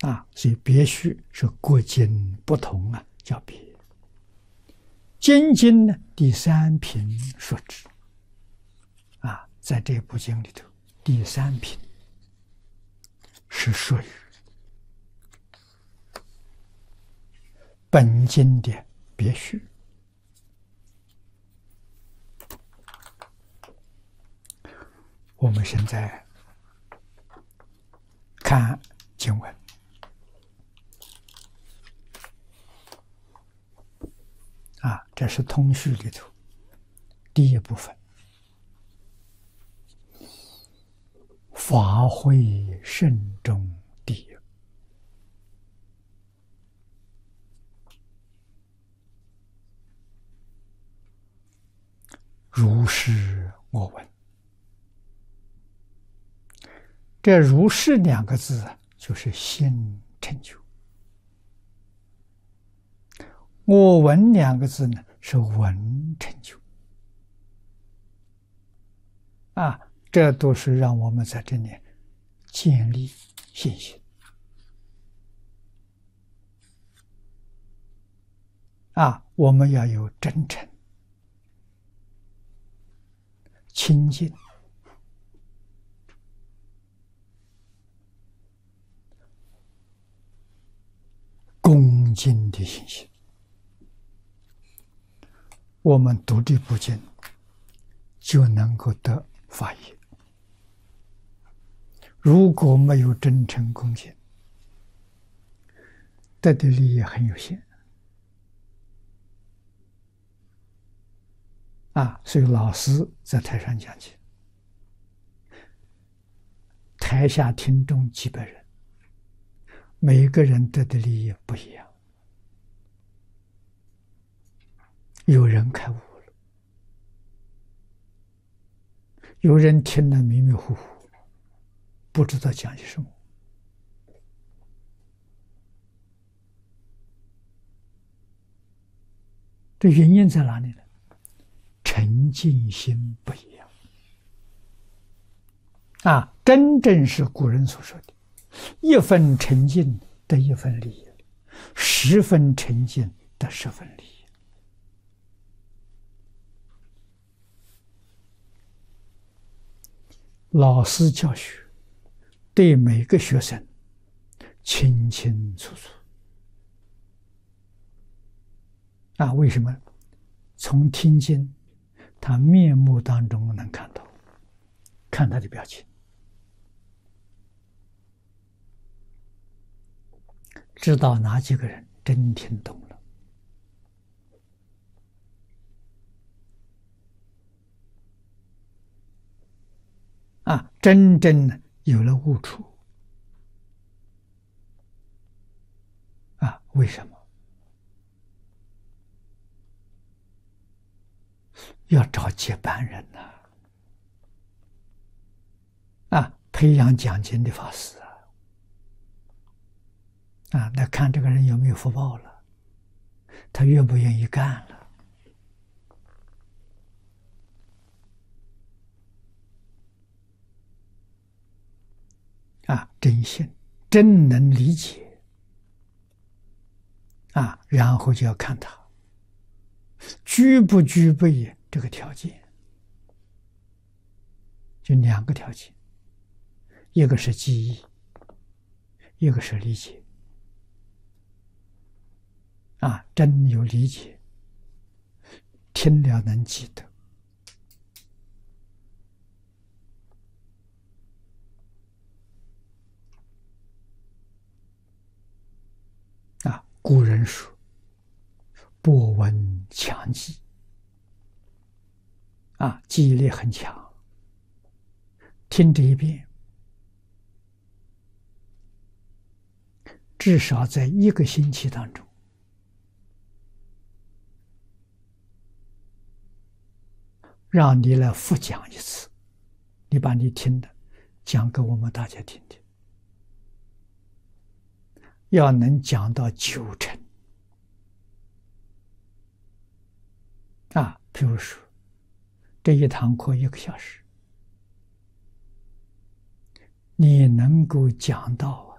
所以别序是各经不同叫别。经经呢，第三品说之在这部经里头，第三品是属于本经的别序。我们现在看经文，这是通序里头第一部分，法会慎终第一。如是我闻。这如是两个字就是心成就。我闻两个字呢是闻成就。这都是让我们在这里建立信心。我们要有真诚、清净、恭敬的信心。我们读这部经就能够得法业。如果没有真诚恭敬，得的利益很有限。所以老师在台上讲解，台下听众几百人，每一个人得的利益不一样。有人开悟了，有人听得迷迷糊糊，不知道讲些什么。这原因在哪里呢？沉静心不一样。真正是古人所说的一分沉静得一分利益，10分沉静得10分利益。老师教学对每个学生清清楚楚。为什么？从听经他面目当中能看到，看他的表情，知道哪几个人真听懂了，真正有了悟处。为什么？要找接班人培养讲经的法师那看这个人有没有福报了，他愿不愿意干了。真信，真能理解然后就要看他具不具备这个条件，就2个条件，一个是记忆，一个是理解。真有理解，听了能记得。古人说博闻强记，记忆力很强，听这一遍至少在1个星期当中让你来复讲一次，你把你听的讲给我们大家听听，要能讲到90%。譬如说这一堂课1个小时，你能够讲到